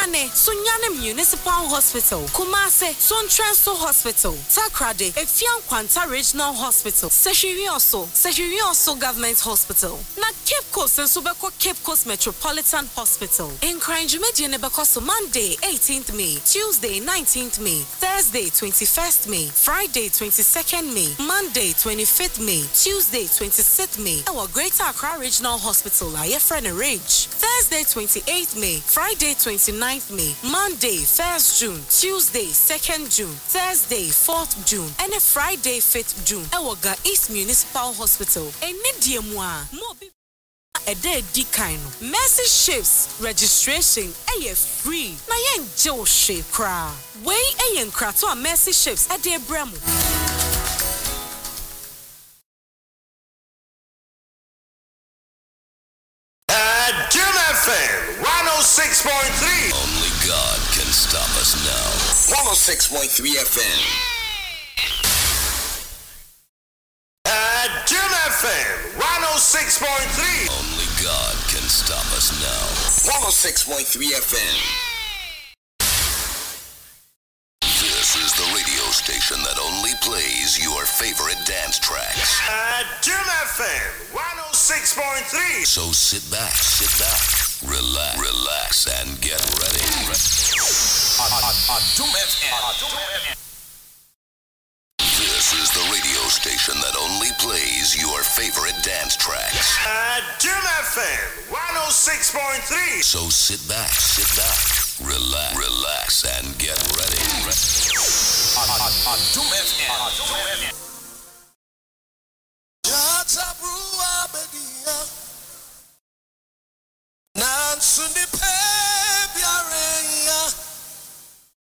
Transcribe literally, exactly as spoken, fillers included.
Sunyane, Sunyane Municipal Hospital, Kumase, Sontrenso Hospital, Takrade, Efian Kwanta Regional Hospital, Seshirioso, Seshirioso Government Hospital, na Cape Coast and Subeko Cape Coast Metropolitan Hospital. In Cranjumedi Nebekoso Monday, eighteenth May, Tuesday, nineteenth May, Thursday, twenty-first May, Friday, twenty-second May, Monday, twenty-fifth May, Tuesday, twenty-sixth May. Our Greater Accra Regional Hospital, Ayefrene Ridge. Thursday, twenty-eighth May, Friday, twenty-ninth May, Monday, first June, Tuesday, second June, Thursday, fourth June, and a Friday, fifth June. Ewaga East Municipal Hospital. Enidiemwa. Mobi. A day dikaino. Mercy Ships registration aye free. Na yen jo she kra. Way ayen kra to a Mercy Ships a de bremu. At Jim F M one oh six point three. Only God can stop us now. one oh six point three F M. At Jim F M one oh six point three. Only God can stop us now. one oh six point three F M. This is the radio station that only plays your favorite dance tracks. At Jim F M one oh six point three. So sit back, sit back, relax, relax, and get ready. This is the radio station that only plays your favorite dance tracks. At Jim F M one oh six point three. So sit back, sit back, relax, relax, and get ready.